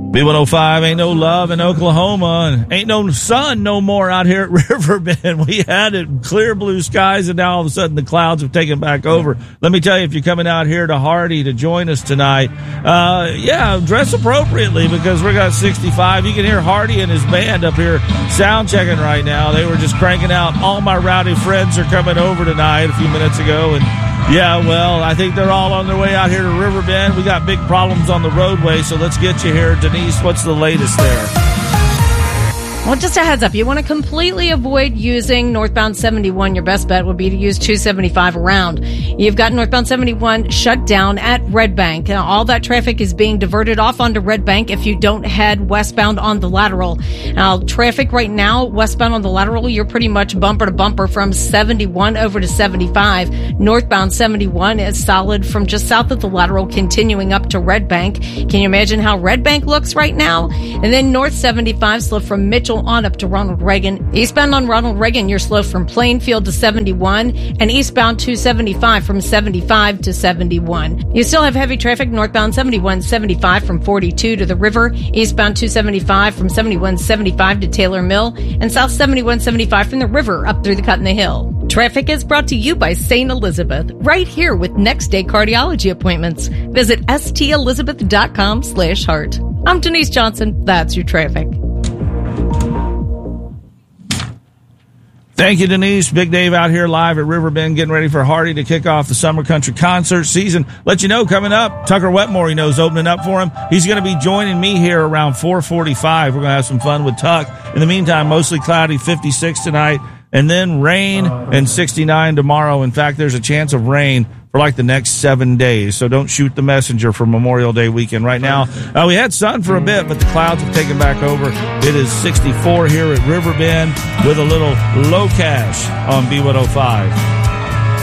B105, ain't no love in Oklahoma, and ain't no sun no more out here at Riverbend. We had it clear blue skies, and now all of a sudden the clouds have taken back over. Let me tell you, if you're coming out here to Hardy to join us tonight, dress appropriately because we got 65. You can hear Hardy and his band up here sound checking right now. They were just cranking out All My Rowdy Friends Are Coming Over tonight a few minutes ago, and yeah, well, I think they're all on their way out here to Riverbend. We got big problems on the roadway, so let's get you here. Denise, what's the latest there? Well, just a heads up, you want to completely avoid using northbound 71. Your best bet would be to use 275 around. You've got northbound 71 shut down at Red Bank. All that traffic is being diverted off onto Red Bank if you don't head westbound on the lateral. Now, traffic right now, westbound on the lateral, you're pretty much bumper to bumper from 71 over to 75. Northbound 71 is solid from just south of the lateral, continuing up to Red Bank. Can you imagine how Red Bank looks right now? And then North 75 slow from Mitchell on up to Ronald Reagan. Eastbound on Ronald Reagan, you're slow from Plainfield to 71, and eastbound 275 from 75 to 71. You still have heavy traffic northbound 71-75 from 42 to the river, eastbound 275 from 71-75 to Taylor Mill, and south 71-75 from the river up through the Cut in the Hill. Traffic is brought to you by St. Elizabeth, right here with next day cardiology appointments. Visit stelizabeth.com/heart. I'm Denise Johnson. That's your traffic. Thank you, Denise. Big Dave out here live at Riverbend getting ready for Hardy to kick off the Summer Country Concert season. Let you know, coming up, Tucker Wetmore, opening up for him. He's going to be joining me here around 4:45. We're going to have some fun with Tuck. In the meantime, mostly cloudy, 56 tonight, and then rain and 69 tomorrow. In fact, there's a chance of rain for like the next 7 days. So don't shoot the messenger for Memorial Day weekend. Right now, we had sun for a bit, but the clouds have taken back over. It is 64 here at Riverbend with a little low cash on B105.